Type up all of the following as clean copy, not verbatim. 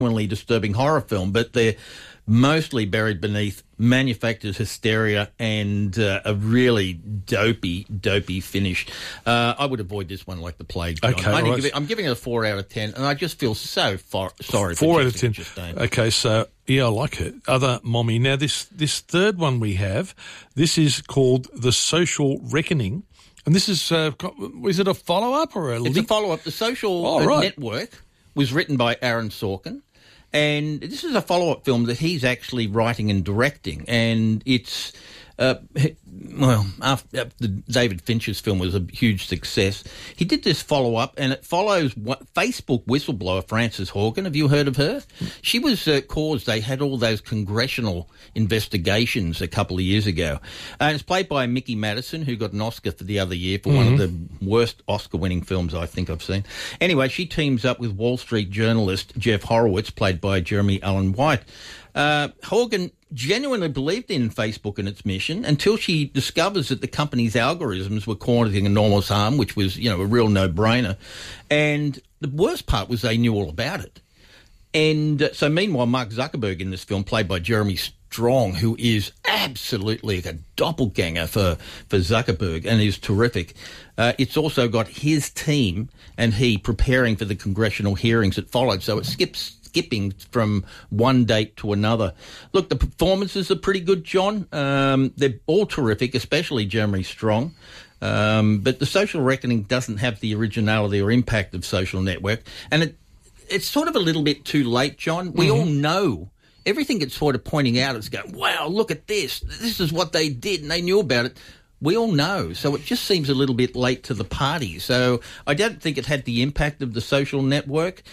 genuinely disturbing horror film, but they're mostly buried beneath manufacturer's hysteria and a really dopey finish. I would avoid this one like the plague, John. Okay, I'm giving it a 4 out of 10, and I just feel so sorry 4 for out of 10. Chastain. Okay, so, yeah, I like it. Other mommy. Now, this third one we have, this is called The Social Reckoning. And this is it a follow-up or a link? It's a follow-up. The Social Network was written by Aaron Sorkin. And this is a follow-up film that he's actually writing and directing. And it's, after David Fincher's film was a huge success, he did this follow-up, and it follows Facebook whistleblower Frances Haugen. Have you heard of her? She was caused, they had all those congressional investigations a couple of years ago. And it's played by Mickey Madison, who got an Oscar for the other year for one of the worst Oscar-winning films I think I've seen. Anyway, she teams up with Wall Street journalist Jeff Horowitz, played by Jeremy Allen White. Haugen genuinely believed in Facebook and its mission until she discovers that the company's algorithms were causing enormous harm, which was, a real no-brainer. And the worst part was they knew all about it. And so meanwhile, Mark Zuckerberg in this film, played by Jeremy Strong, who is absolutely a doppelganger for Zuckerberg and is terrific. It's also got his team and he preparing for the congressional hearings that followed. So it skipping from one date to another. Look, the performances are pretty good, John. They're all terrific, especially Jeremy Strong. But The Social Reckoning doesn't have the originality or impact of Social Network. And it's sort of a little bit too late, John. We all know. Everything it's sort of pointing out is going, wow, look at this. This is what they did, and they knew about it. We all know. So it just seems a little bit late to the party. So I don't think it had the impact of The Social Network.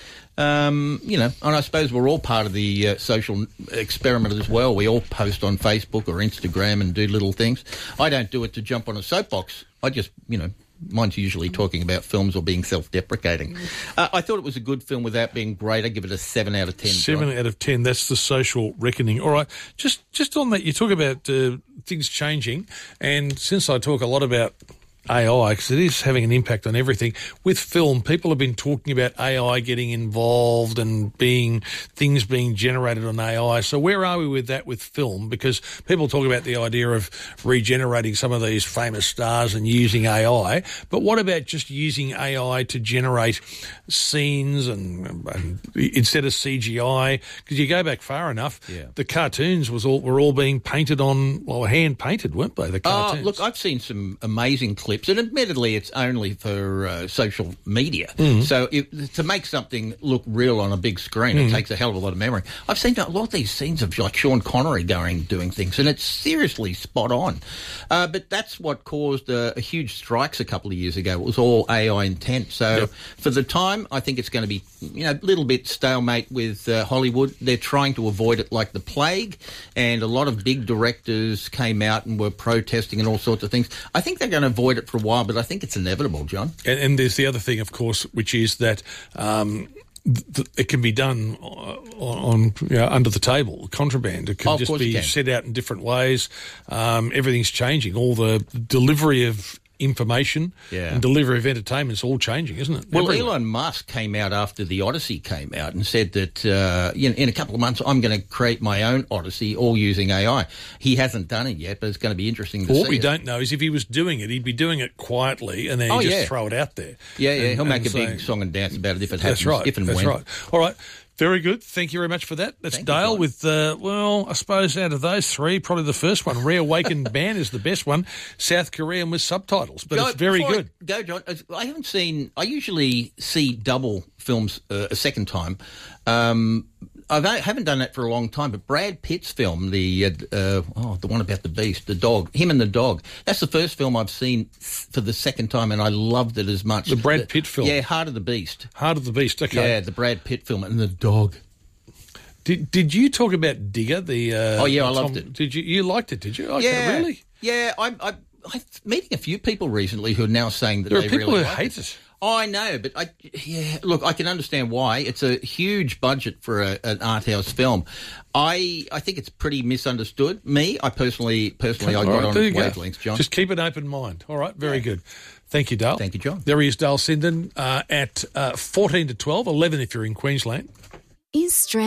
And I suppose we're all part of the social experiment as well. We all post on Facebook or Instagram and do little things. I don't do it to jump on a soapbox. I just, mine's usually talking about films or being self-deprecating. I thought it was a good film without being great. I give it a 7 out of 10. 7 out of 10. That's The Social Reckoning. All right. Just on that, you talk about things changing, and since I talk a lot about AI, because it is having an impact on everything. With film, people have been talking about AI getting involved and things being generated on AI. So where are we with that with film? Because people talk about the idea of regenerating some of these famous stars and using AI. But what about just using AI to generate scenes and instead of CGI? Because you go back far enough, the cartoons were all being painted on, hand painted, weren't they? The cartoons. Look, I've seen some amazing clips. And admittedly, it's only for social media. So to make something look real on a big screen, it takes a hell of a lot of memory. I've seen a lot of these scenes of like Sean Connery doing things, and it's seriously spot on. But that's what caused a huge strikes a couple of years ago. It was all AI intent. So for the time, I think it's going to be a little bit stalemate with Hollywood. They're trying to avoid it like the plague, and a lot of big directors came out and were protesting and all sorts of things. I think they're going to avoid it for a while, but I think it's inevitable, John. And there's the other thing, of course, which is that it can be done on under the table, contraband. It can just be set out in different ways. Everything's changing. All the delivery of information and delivery of entertainment is all changing, isn't it? Well, Elon Musk came out after the Odyssey came out and said that in a couple of months I'm going to create my own Odyssey all using AI. He hasn't done it yet, but it's going to be interesting to see. What we don't know is if he was doing it, he'd be doing it quietly and then he'd just throw it out there. He'll make a big song and dance about it if it happens. If and when. That's right. All right. Very good. Thank you very much for that. That's Dale with, I suppose out of those three, probably the first one, Reawakened Man is the best one, South Korean with subtitles, but it's very good. Go, John. I usually see double films a second time. I haven't done that for a long time, but Brad Pitt's film, the one about the beast, the dog, him and the dog, that's the first film I've seen for the second time, and I loved it as much. The Brad Pitt film? Yeah, Heart of the Beast. Heart of the Beast, okay. Yeah, the Brad Pitt film and the dog. Did you talk about Digger? I loved it. Did you liked it? Did you? Okay, really? Yeah, I'm meeting a few people recently who are now saying that there they are people really who like hate it. it. Oh, I know, but I can understand why. It's a huge budget for an art house film. I think it's pretty misunderstood. I personally I got on wavelengths, John. Just keep an open mind. All right, very good. Thank you, Dale. Thank you, John. There he is, Dale Sinden, at 14 to 12, 11 if you're in Queensland. Is stress